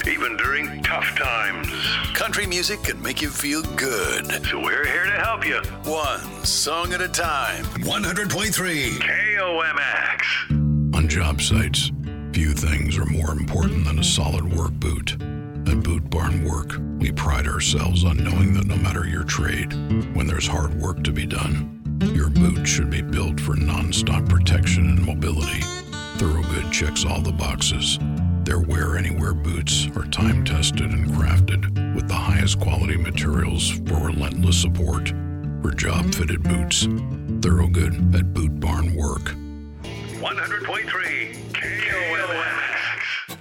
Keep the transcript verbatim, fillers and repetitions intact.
even during tough times. Country music can make you feel good. So we're here to help you. One song at a time. one hundred point three K O M X. On job sites, few things are more important than a solid work boot. At Boot Barn Work, we pride ourselves on knowing that no matter your trade, when there's hard work to be done, your boot should be built for non-stop protection and mobility. Thorogood checks all the boxes. Their Wear Anywhere boots are time-tested and crafted with the highest quality materials for relentless support. For job-fitted boots, Thorogood at Boot Barn Work. one hundred point three K O M X.